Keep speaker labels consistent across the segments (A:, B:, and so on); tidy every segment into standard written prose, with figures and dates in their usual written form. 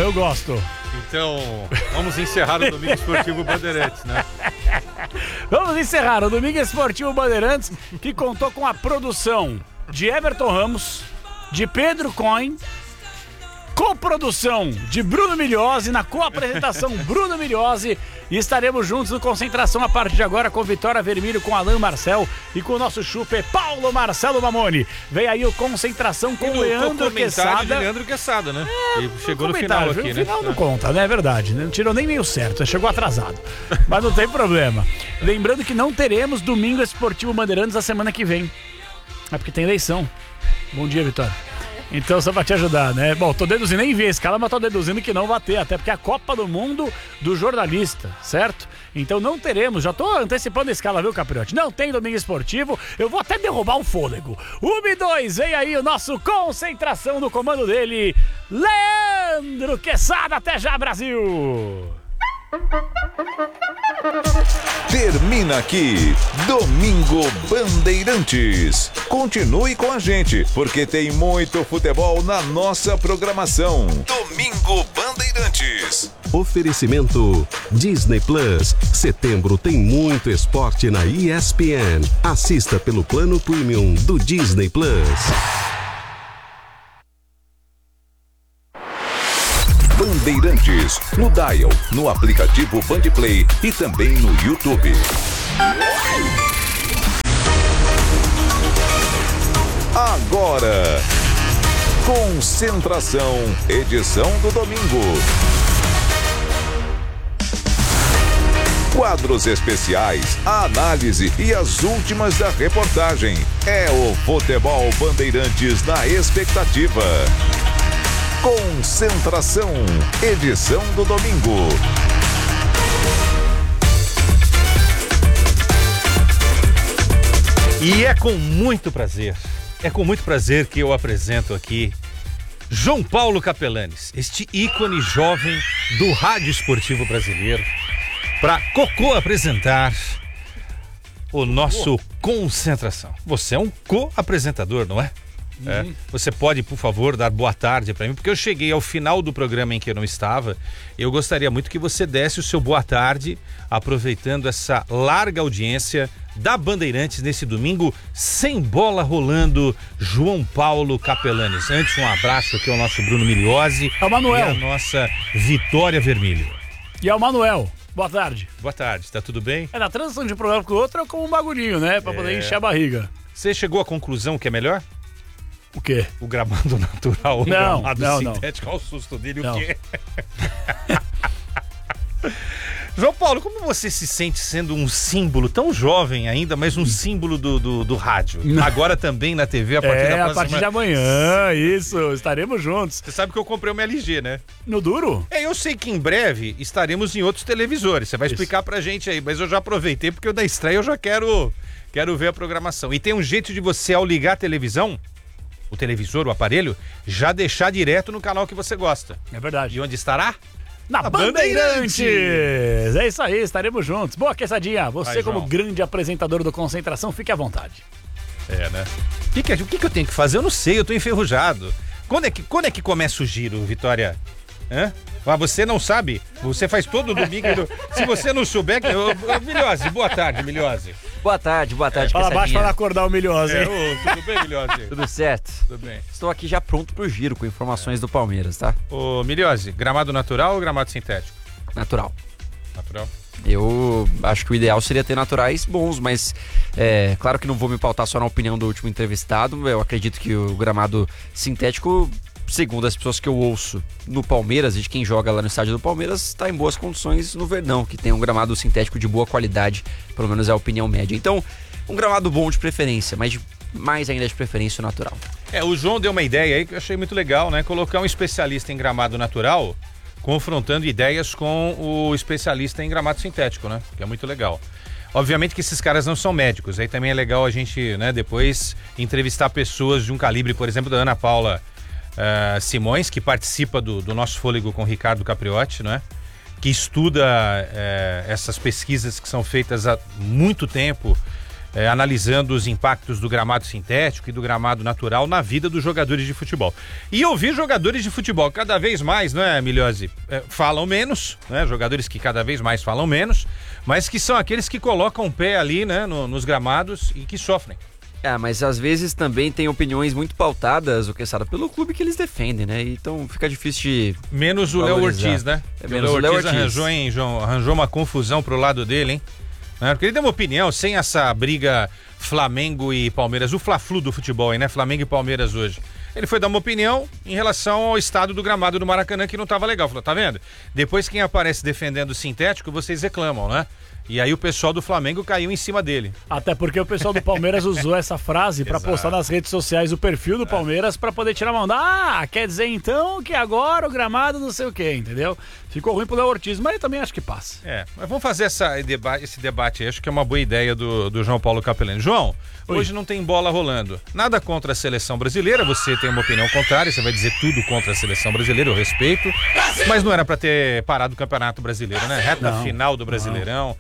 A: eu gosto.
B: Então, vamos encerrar o Domingo Esportivo Bandeirantes, né?
A: Vamos encerrar o Domingo Esportivo Bandeirantes, que contou com a produção de Everton Ramos, de Pedro Cohen, coprodução de Bruno Migliozzi, na co-apresentação Bruno Migliozzi, e estaremos juntos no Concentração a partir de agora com Vitória Vermelho, com Alain Marcel e com o nosso chuper Paulo Marcelo Mamoni. Vem aí o Concentração com Leandro Quesada.
B: Leandro Quesada, né? Ele chegou no final aqui, né?
A: No final não conta, né? É verdade, né? Não tirou nem meio certo, chegou atrasado. Mas não tem problema. Lembrando que não teremos Domingo Esportivo Bandeirantes a semana que vem. É porque tem eleição. Bom dia, Vitória. Então, só pra te ajudar, né? Bom, tô deduzindo, nem vi a escala, mas tô deduzindo que não vai ter, até porque é a Copa do Mundo do jornalista, certo? Então não teremos, já tô antecipando a escala, viu, Capriotti? Não tem Domingo Esportivo, eu vou até derrubar o fôlego. 1 e 2, vem aí o nosso Concentração do comando dele, Leandro Quesada. Até já, Brasil!
C: Termina aqui Domingo Bandeirantes. Continue com a gente, porque tem muito futebol na nossa programação. Domingo Bandeirantes.
D: Oferecimento Disney Plus. Setembro tem muito esporte na ESPN. Assista pelo plano premium do Disney Plus.
C: Bandeirantes, no Dial, no aplicativo Bandplay e também no YouTube. Agora, Concentração, edição do domingo. Quadros especiais, a análise e as últimas da reportagem. É o Futebol Bandeirantes na expectativa. Concentração, edição do domingo.
B: E é com muito prazer que eu apresento aqui João Paulo Capelanes, este ícone jovem do rádio esportivo brasileiro, para apresentar o nosso Concentração. Você é um co-apresentador, não é? É. Você pode, por favor, dar boa tarde para mim, porque eu cheguei ao final do programa em que eu não estava. Eu gostaria muito que você desse o seu boa tarde, aproveitando essa larga audiência da Bandeirantes nesse domingo, sem bola rolando. João Paulo Capelanes. Antes, um abraço aqui ao nosso Bruno Migliozzi.
A: É o Manuel.
B: E a nossa Vitória Vermelho.
A: E é o Manuel. Boa tarde.
B: Boa tarde, tá tudo bem?
A: Na transição de um programa com o outro é como um bagulhinho, né? Pra poder encher a barriga.
B: Você chegou à conclusão que é melhor?
A: O quê?
B: O gramado natural, o gramado sintético.
A: Não.
B: Olha o susto dele,
A: Não.
B: o quê? João Paulo, como você se sente sendo um símbolo tão jovem ainda, mas um símbolo do rádio? Agora também na TV, a partir da próxima...
A: a partir de amanhã, isso, estaremos juntos.
B: Você sabe que eu comprei uma LG, né?
A: No duro?
B: Eu sei que em breve estaremos em outros televisores, você vai explicar pra gente aí, mas eu já aproveitei porque eu da estreia eu já quero ver a programação. E tem um jeito de você, ao ligar a televisão, o televisor, o aparelho, já deixar direto no canal que você gosta.
A: É verdade.
B: E onde estará?
A: Na Bandeirantes! É isso aí, estaremos juntos. Boa, Quesadinha. Você, como grande apresentador do Concentração, fique à vontade.
B: É, né? O que eu tenho que fazer? Eu não sei, eu tô enferrujado. Quando é que começa o giro, Vitória? Hã? Mas você não sabe? Você faz todo domingo. Se você não souber... Migliozzi, boa tarde, Migliozzi.
E: Boa tarde,
A: Fala baixo para acordar o Migliozzi.
B: Tudo bem, Migliozzi?
E: Tudo certo?
B: Tudo bem.
E: Estou aqui já pronto pro giro com informações do Palmeiras, tá?
B: Ô, Migliozzi, gramado natural ou gramado sintético?
E: Natural.
B: Natural.
E: Eu acho que o ideal seria ter naturais bons, mas claro que não vou me pautar só na opinião do último entrevistado. Eu acredito que o gramado sintético, segundo as pessoas que eu ouço no Palmeiras e de quem joga lá no estádio do Palmeiras, está em boas condições no Verdão, que tem um gramado sintético de boa qualidade, pelo menos é a opinião média. Então, um gramado bom de preferência, mas mais ainda de preferência o natural.
B: O João deu uma ideia aí que eu achei muito legal, né? Colocar um especialista em gramado natural, confrontando ideias com o especialista em gramado sintético, né? Que é muito legal. Obviamente que esses caras não são médicos, aí também é legal a gente, né, depois entrevistar pessoas de um calibre, por exemplo, da Ana Paula Simões, que participa do nosso Fôlego com o Ricardo Capriotti, né? Que estuda essas pesquisas que são feitas há muito tempo analisando os impactos do gramado sintético e do gramado natural na vida dos jogadores de futebol. E eu vi jogadores de futebol cada vez mais, né, Miliose, falam menos, né, jogadores que cada vez mais falam menos, mas que são aqueles que colocam o pé ali, né, nos gramados e que sofrem.
E: Mas às vezes também tem opiniões muito pautadas, o que sabe, pelo clube que eles defendem, né? Então fica difícil de
B: menos o Léo Ortiz, né?
E: Menos o Léo Ortiz
B: arranjou, hein, João? Arranjou uma confusão pro lado dele, hein? Porque ele deu uma opinião, sem essa briga Flamengo e Palmeiras, o Fla-Flu do futebol, hein, né? Flamengo e Palmeiras hoje. Ele foi dar uma opinião em relação ao estado do gramado do Maracanã, que não estava legal. Falou, tá vendo? Depois quem aparece defendendo o sintético, vocês reclamam, né? E aí o pessoal do Flamengo caiu em cima dele.
A: Até porque o pessoal do Palmeiras usou essa frase pra postar nas redes sociais o perfil do Palmeiras pra poder tirar a mão. Quer dizer então que agora o gramado não sei o quê, entendeu? Ficou ruim pro Léo Ortiz, mas eu também acho que passa.
B: Mas vamos fazer esse debate aí, acho que é uma boa ideia do João Paulo Capelani. João, hoje não tem bola rolando. Nada contra a seleção brasileira, você tem uma opinião contrária, você vai dizer tudo contra a seleção brasileira, eu respeito. Mas não era pra ter parado o Campeonato Brasileiro, né? Reta final do Brasileirão.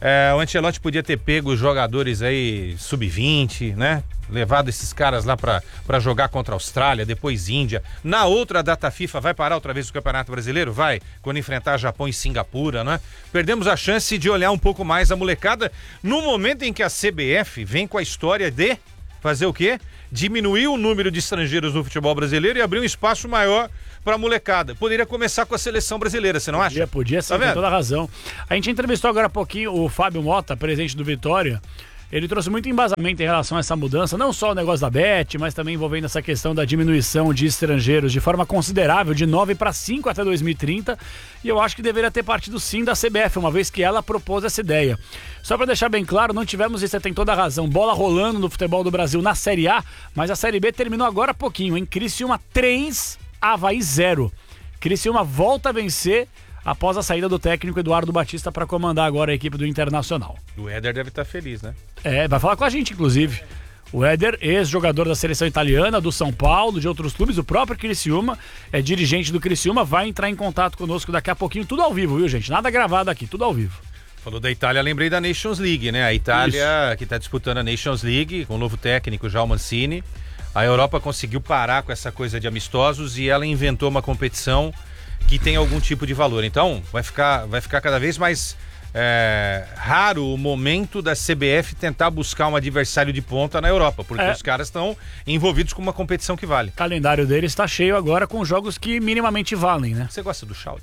B: O Ancelotti podia ter pego os jogadores aí sub-20, né? Levado esses caras lá pra jogar contra a Austrália, depois Índia. Na outra data FIFA, vai parar outra vez o Campeonato Brasileiro? Vai, quando enfrentar Japão e Singapura, né? Perdemos a chance de olhar um pouco mais a molecada no momento em que a CBF vem com a história de fazer o quê? Diminuir o número de estrangeiros no futebol brasileiro e abrir um espaço maior pra molecada. Poderia começar com a seleção brasileira, você não acha?
A: Podia sim, tem toda a razão. A gente entrevistou agora há pouquinho o Fábio Mota, presidente do Vitória. Ele trouxe muito embasamento em relação a essa mudança, não só o negócio da Bet, mas também envolvendo essa questão da diminuição de estrangeiros de forma considerável, de 9 para 5 até 2030. E eu acho que deveria ter partido sim da CBF, uma vez que ela propôs essa ideia. Só para deixar bem claro, não tivemos, e você tem toda a razão, bola rolando no futebol do Brasil na Série A, mas a Série B terminou agora há pouquinho, hein? Criciúma 3, Avaí 0. Criciúma volta a vencer após a saída do técnico Eduardo Batista para comandar agora a equipe do Internacional.
B: O Éder deve estar feliz, né?
A: Vai falar com a gente, inclusive. O Éder, ex-jogador da seleção italiana, do São Paulo, de outros clubes, o próprio Criciúma, é dirigente do Criciúma, vai entrar em contato conosco daqui a pouquinho, tudo ao vivo, viu, gente? Nada gravado aqui, tudo ao vivo.
B: Falou da Itália, lembrei da Nations League, né? A Itália, que está disputando a Nations League, com o novo técnico, João Mancini. A Europa conseguiu parar com essa coisa de amistosos e ela inventou uma competição que tem algum tipo de valor. Então, vai ficar cada vez mais raro o momento da CBF tentar buscar um adversário de ponta na Europa, porque os caras estão envolvidos com uma competição que vale.
A: O calendário deles está cheio agora com jogos que minimamente valem, né?
B: Você gosta do Schaud?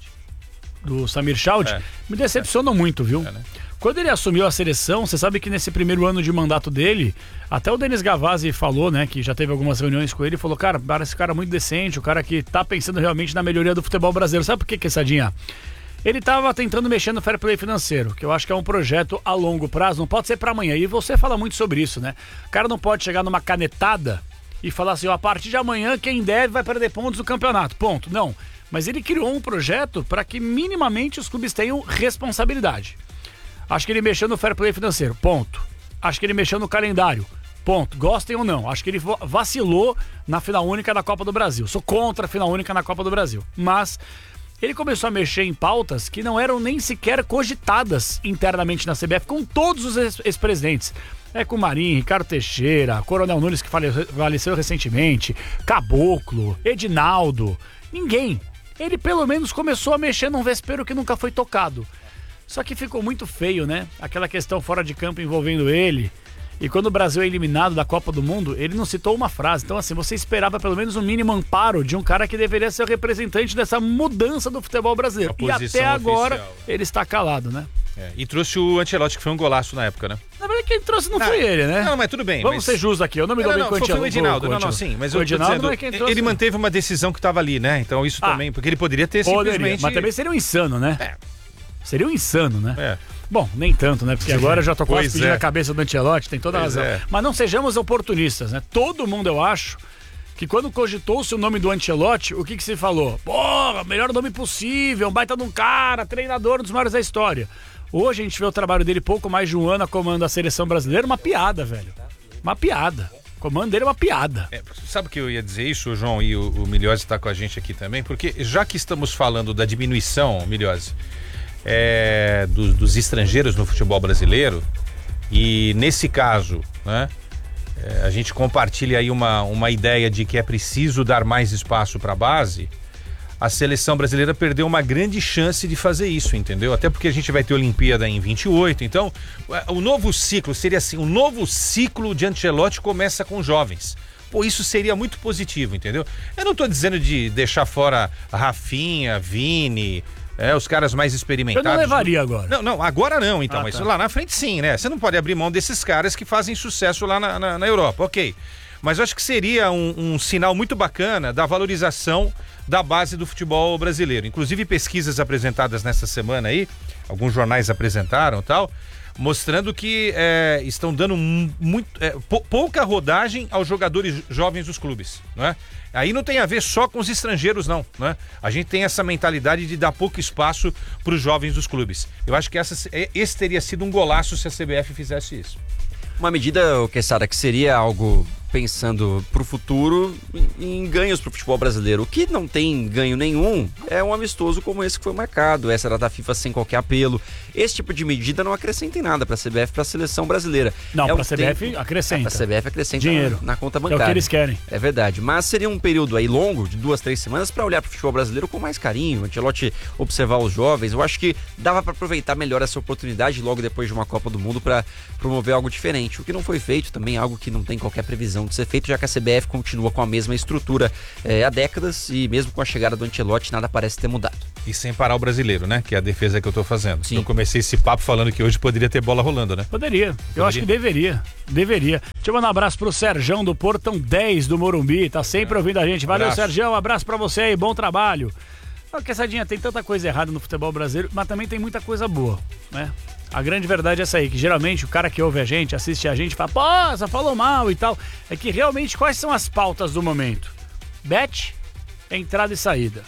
A: Do Samir Schaud? Me decepcionou muito, viu? Né? Quando ele assumiu a seleção, você sabe que nesse primeiro ano de mandato dele, até o Denis Gavazzi falou, né, que já teve algumas reuniões com ele, falou, cara, esse cara é muito decente, o cara que tá pensando realmente na melhoria do futebol brasileiro. Sabe por que, Quesadinha? Ele tava tentando mexer no fair play financeiro, que eu acho que é um projeto a longo prazo, não pode ser para amanhã. E você fala muito sobre isso, né? O cara não pode chegar numa canetada e falar assim, a partir de amanhã quem deve vai perder pontos no campeonato, ponto. Não, mas ele criou um projeto para que minimamente os clubes tenham responsabilidade. Acho que ele mexeu no fair play financeiro, ponto. Acho que ele mexeu no calendário, ponto. Gostem ou não, acho que ele vacilou na final única da Copa do Brasil. Sou contra a final única na Copa do Brasil, mas ele começou a mexer em pautas que não eram nem sequer cogitadas internamente na CBF, com todos os ex-presidentes. Com Marinho, Ricardo Teixeira, Coronel Nunes, que faleceu recentemente, Caboclo, Edinaldo, ninguém. Ele pelo menos começou a mexer num vespeiro que nunca foi tocado. Só que ficou muito feio, né? Aquela questão fora de campo envolvendo ele. E quando o Brasil é eliminado da Copa do Mundo, ele não citou uma frase. Então, assim, você esperava pelo menos um mínimo amparo de um cara que deveria ser o representante dessa mudança do futebol brasileiro. E até agora, ele está calado, né?
B: E trouxe o Ancelotti, que foi um golaço na época, né?
A: Na verdade, quem trouxe não foi ele, né?
B: Não, mas tudo bem.
A: Vamos ser justos aqui, eu não me dou bem com o Ancelotti.
B: Foi o Edinaldo, mas
A: o Edinaldo não é quem trouxe.
B: Ele manteve uma decisão que estava ali, né? Então isso também, porque ele poderia ter simplesmente...
A: Mas também seria um insano, né? Seria um insano, né? Bom, nem tanto, né? Porque agora eu já tô quase pedindo a cabeça do Ancelotti, tem toda a razão. Mas não sejamos oportunistas, né? Todo mundo, eu acho, que quando cogitou-se o nome do Ancelotti, o que se falou? Porra, melhor nome possível, um baita de um cara, treinador, um dos maiores da história. Hoje a gente vê o trabalho dele pouco mais de um ano a comando da seleção brasileira, uma piada, velho. Uma piada. O comando dele é uma piada.
B: Sabe o que eu ia dizer isso, João, e o Miliose está com a gente aqui também? Porque já que estamos falando da diminuição, Miliose, dos estrangeiros no futebol brasileiro, e nesse caso, né, a gente compartilha aí uma ideia de que é preciso dar mais espaço para a base, a seleção brasileira perdeu uma grande chance de fazer isso, entendeu? Até porque a gente vai ter Olimpíada em 28, então o novo ciclo seria assim, o novo ciclo de Ancelotti começa com jovens. Pô, isso seria muito positivo, entendeu? Eu não tô dizendo de deixar fora Rafinha, Vini, os caras mais experimentados.
A: Eu não levaria agora.
B: Não, agora não, então, mas lá na frente sim, né? Você não pode abrir mão desses caras que fazem sucesso lá na Europa, ok. Mas eu acho que seria um sinal muito bacana da valorização da base do futebol brasileiro. Inclusive pesquisas apresentadas nessa semana aí, alguns jornais apresentaram e tal, mostrando que estão dando pouca rodagem aos jogadores jovens dos clubes, não é? Aí não tem a ver só com os estrangeiros, não é? A gente tem essa mentalidade de dar pouco espaço para os jovens dos clubes. Eu acho que esse teria sido um golaço se a CBF fizesse isso.
E: Uma medida, Quesada, que seria algo pensando pro futuro em ganhos pro futebol brasileiro. O que não tem ganho nenhum é um amistoso como esse que foi marcado, essa era da FIFA sem qualquer apelo. Esse tipo de medida não acrescenta em nada pra CBF, pra seleção brasileira.
A: Não, pra CBF acrescenta.
E: Pra CBF acrescenta
A: dinheiro
E: na conta bancária.
A: É o que eles querem.
E: É verdade, mas seria um período aí longo, de 2, 3 semanas, pra olhar pro futebol brasileiro com mais carinho, Ancelotti observar os jovens. Eu acho que dava pra aproveitar melhor essa oportunidade logo depois de uma Copa do Mundo pra promover algo diferente. O que não foi feito também, algo que não tem qualquer previsão de ser feito, já que a CBF continua com a mesma estrutura há décadas e mesmo com a chegada do Ancelotti nada parece ter mudado.
B: E sem parar o brasileiro, né? Que é a defesa que eu tô fazendo.
E: Sim.
B: Eu comecei esse papo falando que hoje poderia ter bola rolando, né?
A: Poderia. Eu acho que deveria. Deixa eu mandar um abraço pro Serjão do Portão 10 do Morumbi, tá sempre ouvindo a gente. Valeu, Serjão, um abraço pra você aí, bom trabalho. Quesadinha, tem tanta coisa errada no futebol brasileiro, mas também tem muita coisa boa, né? A grande verdade é essa aí, que geralmente o cara que ouve a gente, assiste a gente, fala, pô, você falou mal e tal. É que realmente, quais são as pautas do momento? Bet, entrada e saída.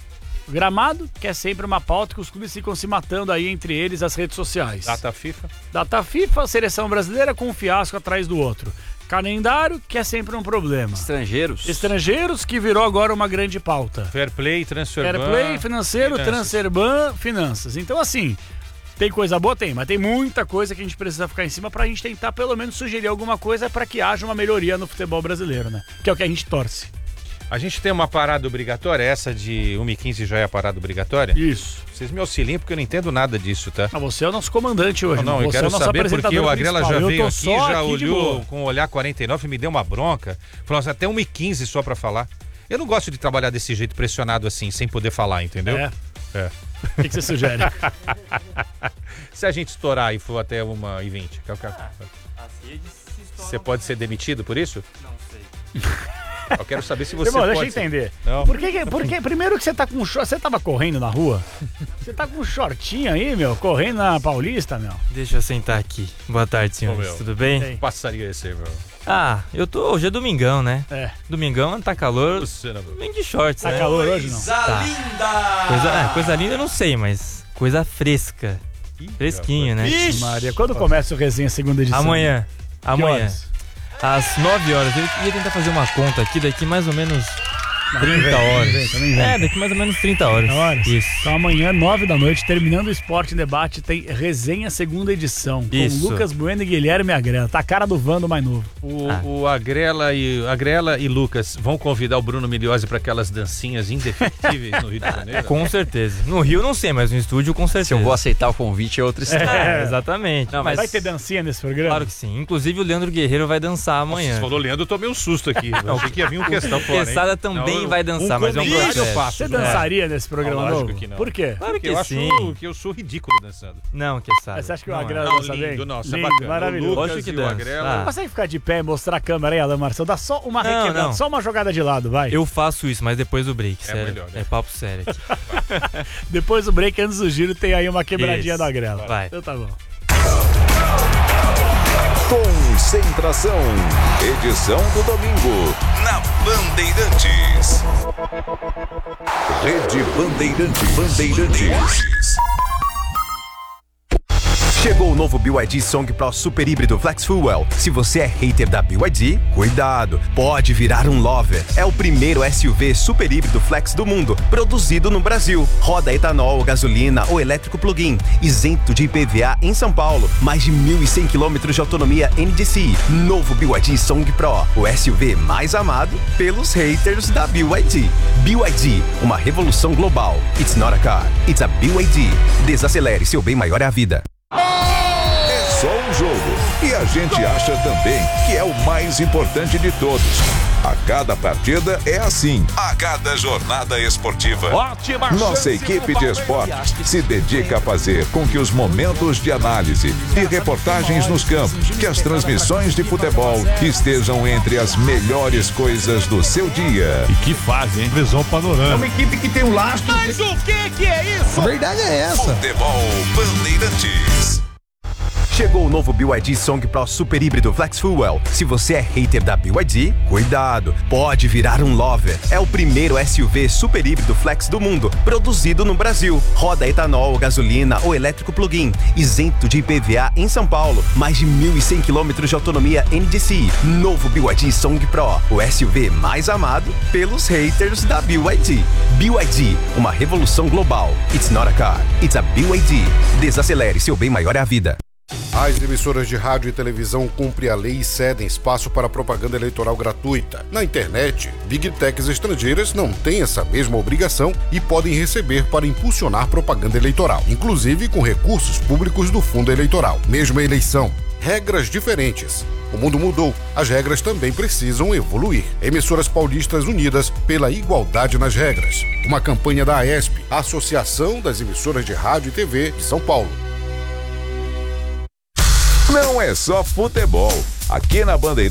A: Gramado, que é sempre uma pauta que os clubes ficam se matando aí entre eles, as redes sociais. Data FIFA, seleção brasileira com um fiasco atrás do outro. Calendário, que é sempre um problema. Estrangeiros, que virou agora uma grande pauta.
B: Fair play, transfer ban.
A: Fair play, financeiro, transfer ban, finanças. Então, assim, tem coisa boa? Tem, mas tem muita coisa que a gente precisa ficar em cima pra gente tentar pelo menos sugerir alguma coisa pra que haja uma melhoria no futebol brasileiro, né? Que é o que a gente torce.
B: A gente tem uma parada obrigatória, essa de 1h15 já é a parada obrigatória?
A: Isso.
B: Vocês me auxiliem porque eu não entendo nada disso, tá?
A: Você é o nosso comandante hoje.
B: Não, eu quero saber porque o Agrela já veio aqui, já
A: aqui
B: olhou com o olhar 49 e me deu uma bronca. Falou assim, até 1h15 só pra falar. Eu não gosto de trabalhar desse jeito, pressionado assim, sem poder falar, entendeu?
A: O que você sugere?
B: Se a gente estourar e for até 1h20, você pode ser demitido por isso?
E: Não sei.
B: Eu quero saber se você
A: Irmão,
B: pode...
A: deixa eu entender.
B: Não.
A: Por que primeiro que você tá com short... Você tava correndo na rua? Você tá com um shortinho aí, meu? Correndo na Paulista, meu?
F: Deixa eu sentar aqui. Boa tarde, senhores. Tudo bem?
A: Tem.
B: Passaria esse aí, meu.
F: Eu tô... Hoje é domingão, né?
A: É.
F: Domingão, tá calor.
B: Você, né,
F: Vem de shorts,
A: Tá
F: né?
A: calor hoje, não?
F: Tá. Coisa linda eu não sei, mas coisa fresca. Fresquinho, né?
A: Ixi, Maria, quando começa o Resenha segunda edição?
F: Amanhã.
A: horas?
F: Às 9 horas. Eu ia tentar fazer uma conta aqui, daqui mais ou menos 30 horas. Daqui mais ou menos 30 horas. Isso.
A: Então amanhã, 9 da noite, terminando o Esporte em Debate, tem Resenha segunda edição.
F: Isso.
A: Com Lucas Bueno e Guilherme Agrela. Tá a cara do Vando mais novo.
B: O Agrela e Lucas vão convidar o Bruno Migliozzi para aquelas dancinhas indefectíveis no Rio de Janeiro?
F: Com certeza. No Rio não sei, mas no estúdio com certeza.
E: Se eu vou aceitar o convite é outra história.
F: Exatamente.
E: Não,
A: Vai ter dancinha nesse programa?
F: Claro que sim. Inclusive o Leandro Guerreiro vai dançar amanhã.
B: Você falou Leandro, eu tomei um susto aqui. Eu achei que ia vir um questão fora, hein?
F: Quesada também vai dançar, mas é um
B: convidado
F: processo.
B: eu faço.
A: Você dançaria nesse programa
B: Lógico
A: novo?
B: que não.
A: Por quê?
F: Claro que
B: Eu
F: sim.
B: acho que eu sou ridículo dançando.
F: Não, Quesada.
A: Você acha que o
F: Não,
A: Agrela
B: Não,
A: dança bem?
B: lindo, nossa,
A: Lindo,
B: bacana.
A: maravilhoso.
B: O Lucas
F: Lógico que
B: e o
F: dança.
B: Agrela.
A: Consegue ficar de pé e mostrar a câmera aí, Alan Marcelo? Dá só uma requebrada,
F: não.
A: só uma jogada de lado, vai.
F: Eu faço isso, mas depois do break, sério.
B: melhor, né?
F: É papo sério aqui.
A: Depois do break, antes do giro, tem aí uma quebradinha
F: Isso.
A: da Agrela.
F: Vai.
A: Então tá bom.
C: Concentração. Edição do domingo. Na Bandeirantes. Rede Bandeirantes.
G: Chegou o novo BYD Song Pro Super Híbrido Flex Fuel. Se você é hater da BYD, cuidado, pode virar um lover. É o primeiro SUV super híbrido flex do mundo, produzido no Brasil. Roda etanol, gasolina ou elétrico plug-in, isento de IPVA em São Paulo. Mais de 1.100 km de autonomia NDCi. Novo BYD Song Pro, o SUV mais amado pelos haters da BYD. BYD, uma revolução global. It's not a car, it's a BYD. Desacelere, seu bem maior é a vida.
C: É só um jogo. E a gente acha também que é o mais importante de todos. A cada partida é assim. A cada jornada esportiva. Nossa equipe de esportes se dedica a fazer com que os momentos de análise e reportagens nos campos, que as transmissões de futebol estejam entre as melhores coisas do seu dia.
H: E que fase, hein? Visão panorâmica.
I: É uma equipe que tem um lastro.
J: Mas o que é isso?
I: A verdade é essa.
C: Futebol Bandeirantes.
G: Chegou o novo BYD Song Pro Super Híbrido Flex Fuel. Se você é hater da BYD, cuidado, pode virar um lover. É o primeiro SUV super híbrido flex do mundo, produzido no Brasil. Roda etanol, gasolina ou elétrico plug-in, isento de IPVA em São Paulo. Mais de 1.100 km de autonomia NDCi. Novo BYD Song Pro, o SUV mais amado pelos haters da BYD. BYD, uma revolução global. It's not a car, it's a BYD. Desacelere, seu bem maior é a vida.
K: As emissoras de rádio e televisão cumprem a lei e cedem espaço para propaganda eleitoral gratuita. Na internet, Big Techs estrangeiras não têm essa mesma obrigação e podem receber para impulsionar propaganda eleitoral, inclusive com recursos públicos do fundo eleitoral. Mesma eleição, regras diferentes. O mundo mudou, as regras também precisam evoluir. Emissoras paulistas unidas pela igualdade nas regras. Uma campanha da AESP, Associação das Emissoras de Rádio e TV de São Paulo.
C: Não é só futebol. Aqui na Bandeirantes